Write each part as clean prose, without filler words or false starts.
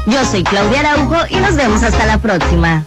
Yo soy Claudia Araujo y nos vemos hasta la próxima.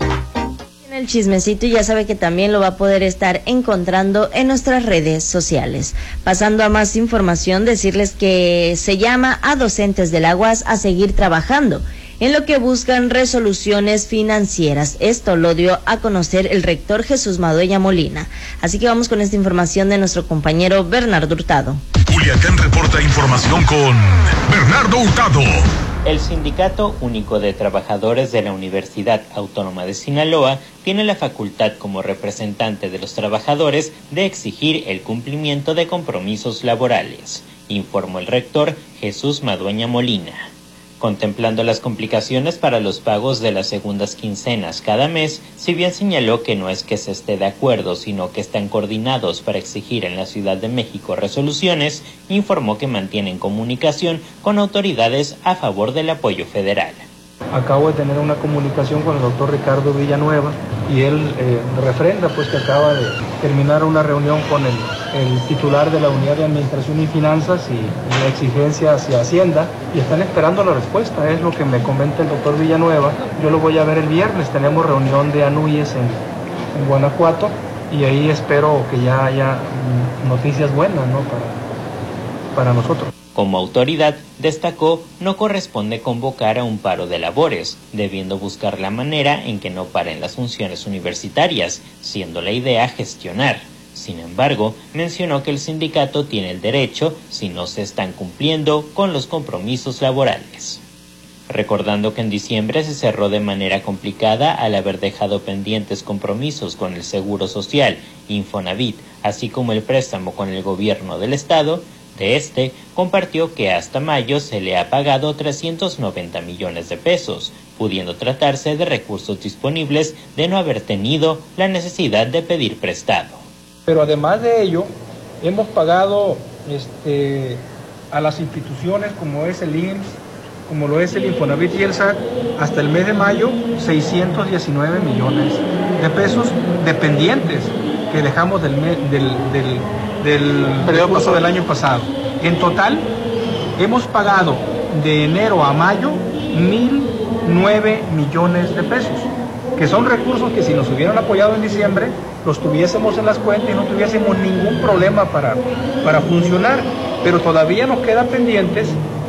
En el chismecito, ya sabe que también lo va a poder estar encontrando en nuestras redes sociales. Pasando a más información, decirles que se llama a docentes de la UAS a seguir trabajando en lo que buscan resoluciones financieras. Esto lo dio a conocer el rector Jesús Madueña Molina. Así que vamos con esta información de nuestro compañero Bernardo Hurtado. Culiacán reporta información con Bernardo Hurtado. El Sindicato Único de Trabajadores de la Universidad Autónoma de Sinaloa tiene la facultad como representante de los trabajadores de exigir el cumplimiento de compromisos laborales, informó el rector Jesús Madueña Molina. Contemplando las complicaciones para los pagos de las segundas quincenas cada mes, si bien señaló que no es que se esté de acuerdo, sino que están coordinados para exigir en la Ciudad de México resoluciones, informó que mantienen comunicación con autoridades a favor del apoyo federal. Acabo de tener una comunicación con el doctor Ricardo Villanueva y él refrenda pues que acaba de terminar una reunión con el titular de la Unidad de Administración y Finanzas y la exigencia hacia Hacienda y están esperando la respuesta, es lo que me comenta el doctor Villanueva. Yo lo voy a ver el viernes, tenemos reunión de ANUYES en Guanajuato y ahí espero que ya haya noticias buenas, ¿no? para nosotros. Como autoridad, destacó, no corresponde convocar a un paro de labores, debiendo buscar la manera en que no paren las funciones universitarias, siendo la idea gestionar. Sin embargo, mencionó que el sindicato tiene el derecho si no se están cumpliendo con los compromisos laborales. Recordando que en diciembre se cerró de manera complicada al haber dejado pendientes compromisos con el Seguro Social, Infonavit, así como el préstamo con el gobierno del estado, compartió que hasta mayo se le ha pagado 390 millones de pesos, pudiendo tratarse de recursos disponibles de no haber tenido la necesidad de pedir prestado. Pero además de ello, hemos pagado a las instituciones como es el IMSS, como lo es el Infonavit y el SAT, hasta el mes de mayo, 619 millones de pesos dependientes que dejamos del recurso del año pasado. En total, hemos pagado de enero a mayo 1.009 millones de pesos, que son recursos que si nos hubieran apoyado en diciembre, los tuviésemos en las cuentas y no tuviésemos ningún problema para funcionar, pero todavía nos quedan pendientes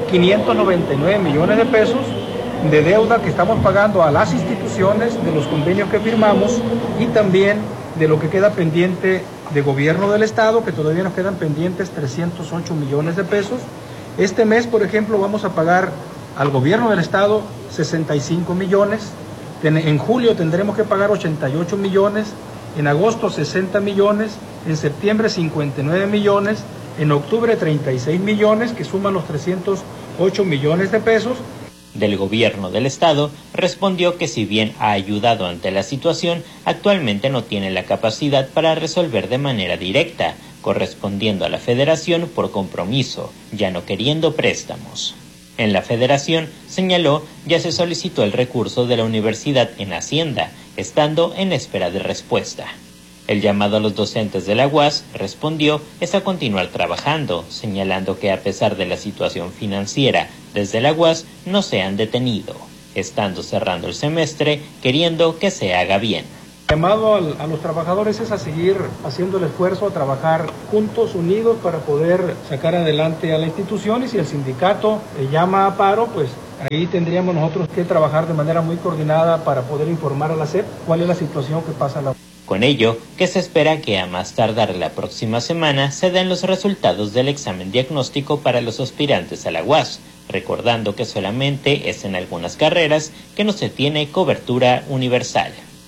599 millones de pesos de deuda que estamos pagando a las instituciones de los convenios que firmamos y también de lo que queda pendiente de gobierno del estado, que todavía nos quedan pendientes 308 millones de pesos. Este mes, por ejemplo, vamos a pagar al gobierno del estado 65 millones, en julio tendremos que pagar 88 millones, en agosto 60 millones, en septiembre 59 millones, en octubre 36 millones, que suman los 308 millones de pesos. Del gobierno del estado respondió que si bien ha ayudado ante la situación, actualmente no tiene la capacidad para resolver de manera directa, correspondiendo a la federación por compromiso, ya no queriendo préstamos. En la federación, señaló, ya se solicitó el recurso de la universidad en Hacienda, estando en espera de respuesta. El llamado a los docentes de la UAS, respondió, es a continuar trabajando, señalando que a pesar de la situación financiera, desde la UAS no se han detenido, estando cerrando el semestre, queriendo que se haga bien. El llamado a los trabajadores es a seguir haciendo el esfuerzo, a trabajar juntos, unidos, para poder sacar adelante a la institución, y si el sindicato llama a paro, pues ahí tendríamos nosotros que trabajar de manera muy coordinada para poder informar a la SEP cuál es la situación que pasa en la. Con ello, que se espera que a más tardar la próxima semana se den los resultados del examen diagnóstico para los aspirantes a la UAS, recordando que solamente es en algunas carreras que no se tiene cobertura universal.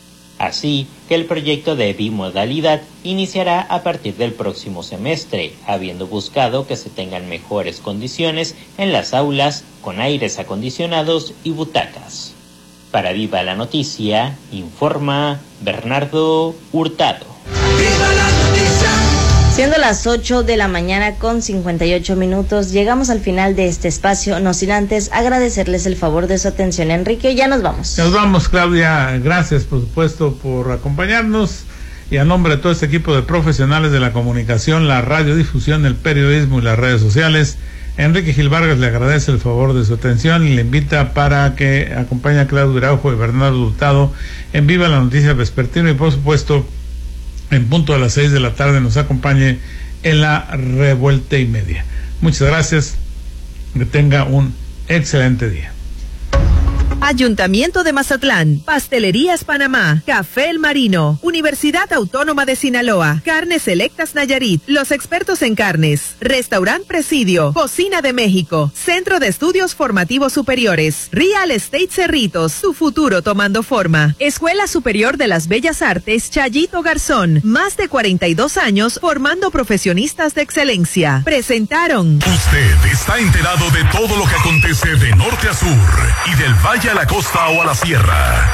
Así que el proyecto de bimodalidad iniciará a partir del próximo semestre, habiendo buscado que se tengan mejores condiciones en las aulas con aires acondicionados y butacas. Para Viva la Noticia, informa Bernardo Hurtado. ¡Viva la noticia! Siendo las 8 de la mañana con 58 minutos, llegamos al final de este espacio, no sin antes agradecerles el favor de su atención. Enrique, ya nos vamos. Nos vamos, Claudia. Gracias, por supuesto, por acompañarnos. Y a nombre de todo este equipo de profesionales de la comunicación, la radiodifusión, el periodismo y las redes sociales, Enrique Gil Vargas le agradece el favor de su atención y le invita para que acompañe a Claudio Araujo y Bernardo Hurtado en Viva la Noticia Vespertino, y por supuesto en punto a las 6 de la tarde nos acompañe en la Revuelta y Media. Muchas gracias, que tenga un excelente día. Ayuntamiento de Mazatlán, Pastelerías Panamá, Café El Marino, Universidad Autónoma de Sinaloa, Carnes Selectas Nayarit, los expertos en carnes, Restaurant Presidio, Cocina de México, Centro de Estudios Formativos Superiores, Real Estate Cerritos, tu futuro tomando forma, Escuela Superior de las Bellas Artes Chayito Garzón, más de 42 años formando profesionistas de excelencia. Presentaron. Usted está enterado de todo lo que acontece de norte a sur y del valle a la costa o a la sierra.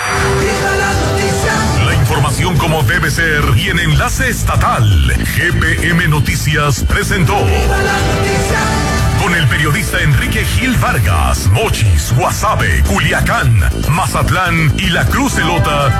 La información como debe ser y en enlace estatal. GPM Noticias presentó. Con el periodista Enrique Gil Vargas, Mochis, Guasave, Culiacán, Mazatlán y la Cruz Elota.